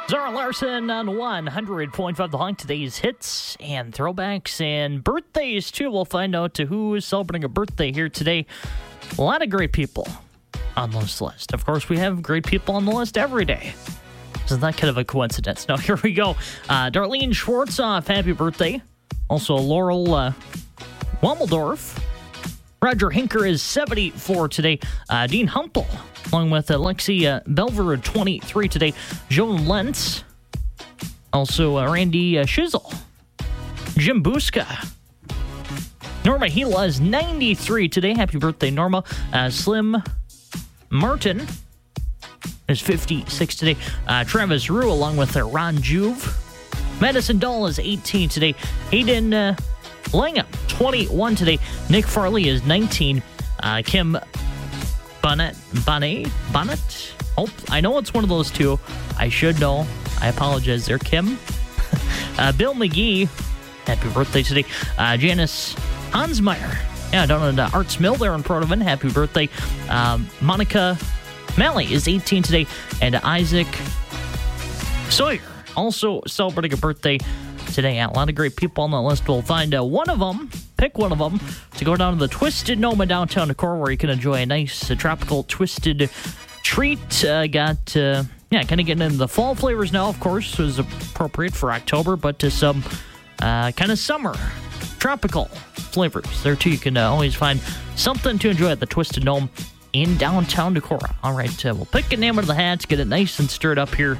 Zara Larson on 100.5 The Honk. Today's hits and throwbacks and birthdays, too. We'll find out who is celebrating a birthday here today. A lot of great people on this list. Of course, we have great people on the list every day. Isn't that kind of a coincidence? No, here we go. Darlene Schwartzoff, happy birthday. Also, Laurel Wommeldorf. Roger Hinker is 74 today. Dean Humpel, along with Lexi Belver, 23 today. Joan Lentz. Also, Randy Shizzle. Jim Buska. Norma Gila is 93 today. Happy birthday, Norma. Slim Martin is 56 today. Travis Rue, along with Ron Juve. Madison Dahl is 18 today. Hayden Langham, 21 today. Nick Farley is 19. Kim Bonnet. Oh, I know it's one of those two. I should know. I apologize there, Kim. Bill McGee, happy birthday today. Janice Hansmeyer, down at Arts Mill there in Protovan, happy birthday. Monica Malley is 18 today. And Isaac Sawyer, also celebrating a birthday today. A lot of great people on the list. We'll find one of them, pick one of them, to go down to the Twisted Noma downtown Decorah, where you can enjoy a nice tropical twisted treat. Kind of getting into the fall flavors now, of course, is appropriate for October, but to some kind of summer tropical flavors there too. You can always find something to enjoy at the Twisted Gnome in downtown Decorah. All right, we'll pick a name out of the hat, get it nice and stirred up here.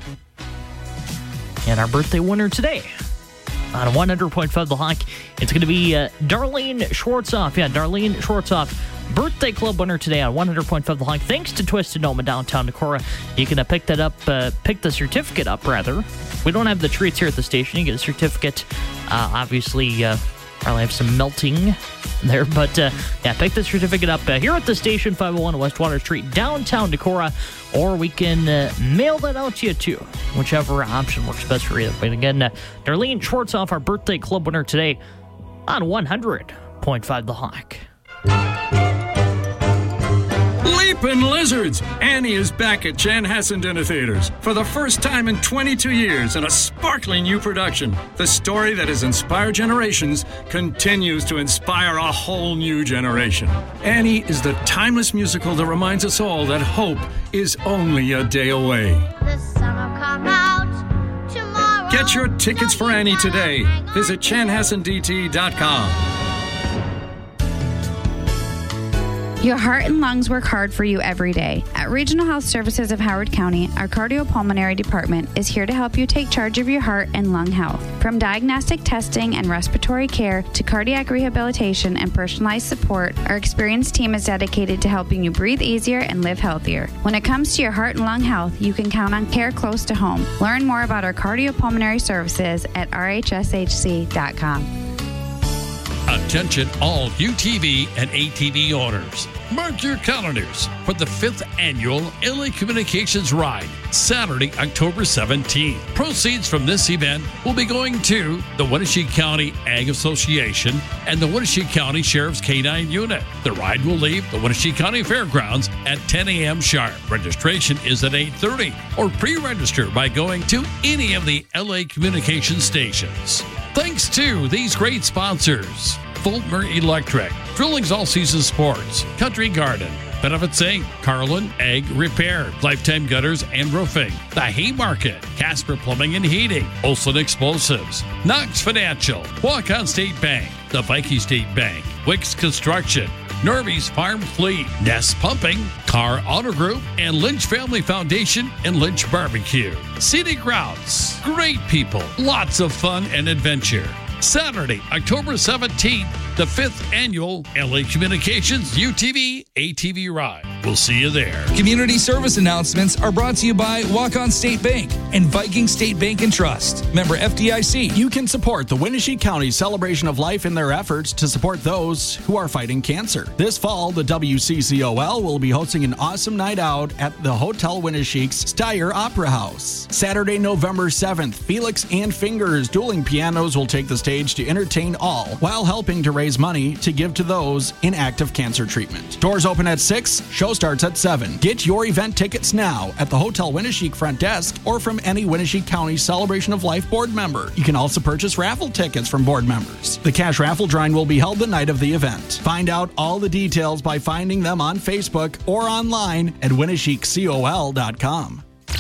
And our birthday winner today on 100.5 The Honk, it's going to be Darlene Schwartzoff. Yeah, Darlene Schwartzoff, birthday club winner today on 100.5 The Honk. Thanks to Twisted Gnome in downtown Decorah. You can pick the certificate up, rather. We don't have the treats here at the station. You get a certificate. Obviously, probably have some melting there, but pick the certificate up here at the station, 501 West Water Street, downtown Decorah, or we can mail that out to you too, whichever option works best for you. But again, Darlene Schwartzoff, our birthday club winner today on 100.5 The Honk. Leapin' Lizards! Annie is back at Chanhassen Dinner Theaters for the first time in 22 years in a sparkling new production. The story that has inspired generations continues to inspire a whole new generation. Annie is the timeless musical that reminds us all that hope is only a day away. The sun will come out tomorrow. Get your tickets for Annie today. Visit chanhassendt.com. Your heart and lungs work hard for you every day. At Regional Health Services of Howard County, our cardiopulmonary department is here to help you take charge of your heart and lung health. From diagnostic testing and respiratory care to cardiac rehabilitation and personalized support, our experienced team is dedicated to helping you breathe easier and live healthier. When it comes to your heart and lung health, you can count on care close to home. Learn more about our cardiopulmonary services at rhshc.com. Attention all UTV and ATV owners. Mark your calendars for the 5th annual LA Communications Ride, Saturday, October 17th. Proceeds from this event will be going to the Wenatchee County Ag Association and the Wenatchee County Sheriff's K-9 Unit. The ride will leave the Wenatchee County Fairgrounds at 10 a.m. sharp. Registration is at 8:30 or pre-register by going to any of the LA Communications stations. Thanks to these great sponsors: Fulmer Electric, Drilling's All Season Sports, Country Garden, Benefits Inc., Carlin Ag Repair, Lifetime Gutters and Roofing, The Haymarket, Casper Plumbing and Heating, Olson Explosives, Knox Financial, Walk-On State Bank, the Viking State Bank, Wicks Construction, Norby's Farm Fleet, Nest Pumping, Carr Auto Group, and Lynch Family Foundation and Lynch Barbecue. Scenic Routes, great people, lots of fun and adventure. Saturday, October 17th, the 5th annual LA Communications UTV ATV Ride. We'll see you there. Community service announcements are brought to you by Walk-On State Bank and Viking State Bank and Trust. Member FDIC. You can support the Wenatchee County Celebration of Life in their efforts to support those who are fighting cancer. This fall, the WCCOL will be hosting an awesome night out at the Hotel Wenatchee's Steyer Opera House. Saturday, November 7th, Felix and Fingers Dueling Pianos will take the stage to entertain all while helping to raise raise money to give to those in active cancer treatment. Doors open at 6, show starts at 7. Get your event tickets now at the Hotel Winneshiek front desk or from any Winneshiek County Celebration of Life board member. You can also purchase raffle tickets from board members. The cash raffle drawing will be held the night of the event. Find out all the details by finding them on Facebook or online at WinneshiekCOL.com.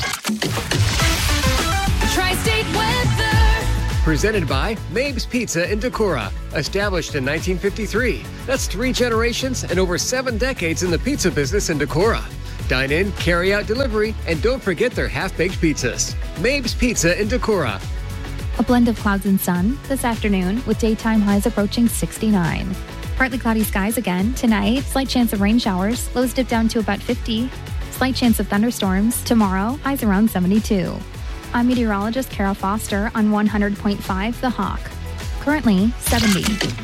Tri-State weather. Presented by Mabe's Pizza in Decorah. Established in 1953. That's 3 generations and over 7 decades in the pizza business in Decorah. Dine in, carry out delivery, and don't forget their half-baked pizzas. Mabe's Pizza in Decorah. A blend of clouds and sun this afternoon with daytime highs approaching 69. Partly cloudy skies again tonight. Slight chance of rain showers. Lows dip down to about 50. Slight chance of thunderstorms. Tomorrow, highs around 72. I'm meteorologist Kara Foster on 100.5 The Hawk. Currently 70.